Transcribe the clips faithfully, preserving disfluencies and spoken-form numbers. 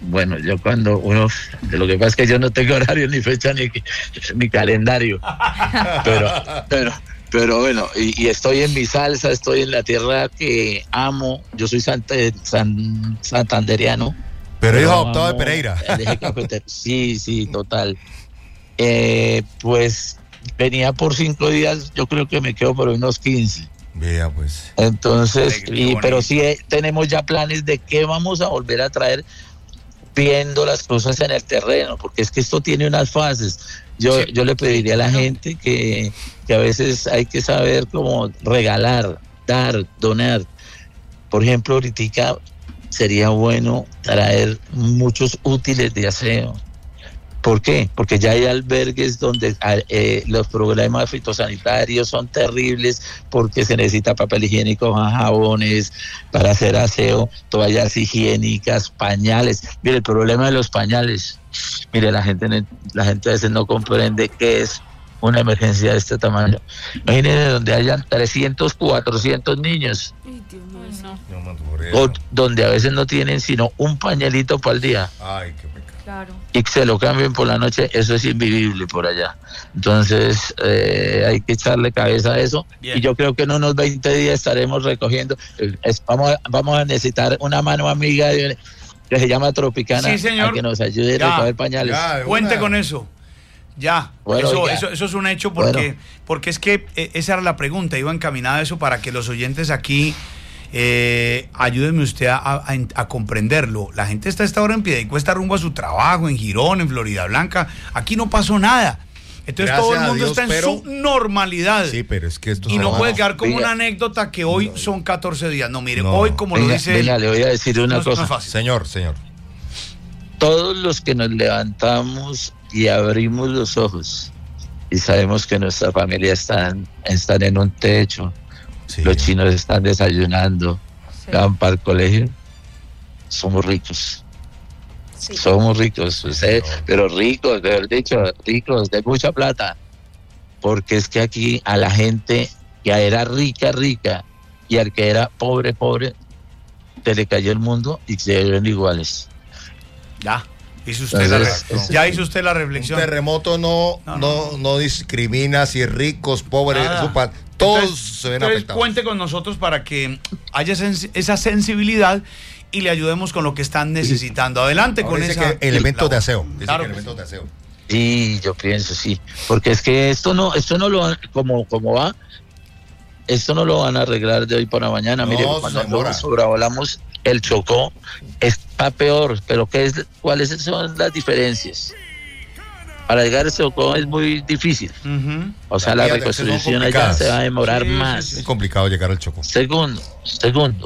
Bueno, yo cuando uno, de lo que pasa es que yo no tengo horario ni fecha ni, ni calendario, pero, pero, pero bueno, y, y estoy en mi salsa, estoy en la tierra que amo, yo soy santa, san, santanderiano. Pero hijo adoptado de Pereira. Sí, sí, total. Eh, pues venía por cinco días, yo creo que me quedo por unos quince. Vea, pues. Entonces, y, pero sí eh, tenemos ya planes de qué vamos a volver a traer viendo las cosas en el terreno, porque es que esto tiene unas fases. Yo, sí. yo le pediría a la gente que, que a veces hay que saber cómo regalar, dar, donar. Por ejemplo, ahorita sería bueno traer muchos útiles de aseo. ¿Por qué? Porque ya hay albergues donde eh, los problemas fitosanitarios son terribles porque se necesita papel higiénico, jabones para hacer aseo, toallas higiénicas, pañales. Mire, el problema de los pañales, mire, la gente, la gente a veces no comprende qué es una emergencia de este tamaño. Imagínense donde hayan trescientos, cuatrocientos niños. Ay, Dios mío, no. O donde a veces no tienen sino un pañuelito para el día. Ay, qué pecado. Claro. Y que se lo cambien por la noche, eso es invivible por allá. Entonces eh, hay que echarle cabeza a eso. Bien. Y yo creo que en unos veinte días estaremos recogiendo. Es, vamos, a, vamos a necesitar una mano amiga de, que se llama Tropicana, sí, señor. A que nos ayude ya, a recoger pañales. Ya, cuente con eso. Ya, bueno, eso, eso, eso es un hecho porque, bueno. porque es que eh, esa era la pregunta, iba encaminada a eso para que los oyentes aquí eh, ayúdenme usted a, a, a comprenderlo. La gente está a esta hora en Piedecuesta rumbo a su trabajo, en Girón, en Florida Blanca, aquí no pasó nada. Entonces Gracias todo el mundo Dios, está en pero, su normalidad. Sí, pero es que esto y no va, puede quedar como venga. una anécdota que hoy no, son catorce días. No, mire, no. hoy como venga, lo dice venga, él, le voy a decir una no, cosa. No es fácil. Señor, señor. Todos los que nos levantamos y abrimos los ojos y sabemos que nuestra familia están, están en un techo, sí. Los chinos están desayunando, sí. Van para el colegio, somos ricos. Sí. Somos ricos, usted, no. Pero ricos, de haber dicho, ricos, de mucha plata. Porque es que aquí a la gente que era rica, rica, y al que era pobre, pobre, se le cayó el mundo y se ven iguales. Ya. Hizo usted Entonces, la, ya hizo usted la reflexión. Un terremoto no, no, no, no, no discrimina si es ricos, pobres, super, todos entonces, se ven afectados. Cuente con nosotros para que haya sens- esa sensibilidad y le ayudemos con lo que están necesitando. Adelante. Ahora con dice esa que elementos de aseo. Dice claro que elementos de aseo. Sí, yo pienso, sí. Porque es que esto no, esto no lo como, como va, esto no lo van a arreglar de hoy para mañana. No, mire, cuando sobrevolamos el Chocó está peor, pero ¿qué es, ¿cuáles son las diferencias? Para llegar al Chocó es muy difícil. Uh-huh. O sea, la, la reconstrucción allá se va a demorar sí, más. Es complicado llegar al Chocó. Segundo, segundo,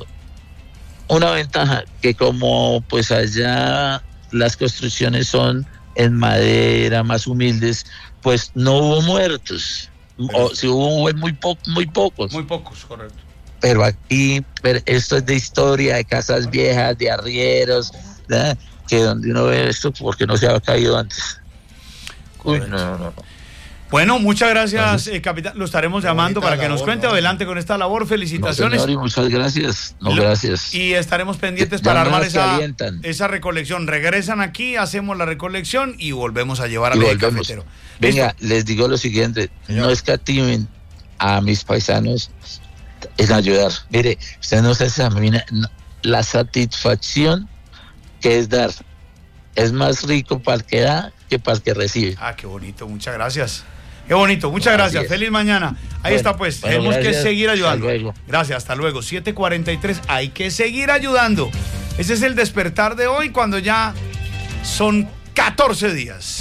una ventaja que como pues allá las construcciones son en madera, más humildes, pues no hubo muertos. Pero, o si hubo, hubo muy, po- muy pocos. Muy pocos, correcto. Pero aquí, pero esto es de historia, de casas viejas, de arrieros, ¿verdad? Que donde uno ve esto, porque no se ha caído antes. Uy, no, no, no. Bueno, muchas gracias, eh, capitán. Lo estaremos llamando para que labor, nos cuente. No. Adelante con esta labor. Felicitaciones. No, señor, y muchas gracias. No, gracias. Y estaremos pendientes ya para armar esa, esa recolección. Regresan aquí, hacemos la recolección y volvemos a llevar al eje cafetero. Venga, ¿listo? Les digo lo siguiente. Señor. No escatimen a mis paisanos en ayudar. Mire, usted no se examina la satisfacción que es dar. Es más rico para el que da que para el que recibe. Ah, qué bonito. Muchas gracias. Qué bonito, muchas gracias. gracias. Feliz mañana. Ahí bueno, está pues, bueno, tenemos gracias. que seguir ayudando. Hasta gracias, hasta luego. siete cuarenta y tres, hay que seguir ayudando. Ese es el despertar de hoy cuando ya son catorce días.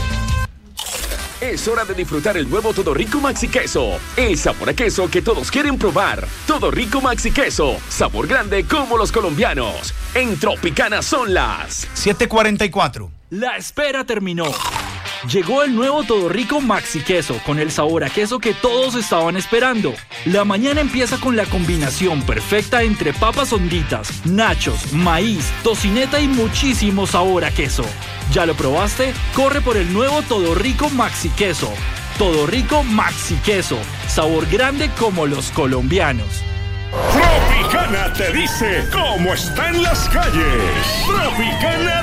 Es hora de disfrutar el nuevo Todo Rico Maxi Queso. El sabor a queso que todos quieren probar. Todo Rico Maxi Queso. Sabor grande como los colombianos. En Tropicana son las siete cuarenta y cuatro. La espera terminó. Llegó el nuevo Todo Rico Maxi Queso con el sabor a queso que todos estaban esperando. La mañana empieza con la combinación perfecta entre papas honditas, nachos, maíz, tocineta y muchísimo sabor a queso. ¿Ya lo probaste? Corre por el nuevo Todo Rico Maxi Queso. Todo Rico Maxi Queso. Sabor grande como los colombianos. Tropicana te dice cómo están las calles. Tropicana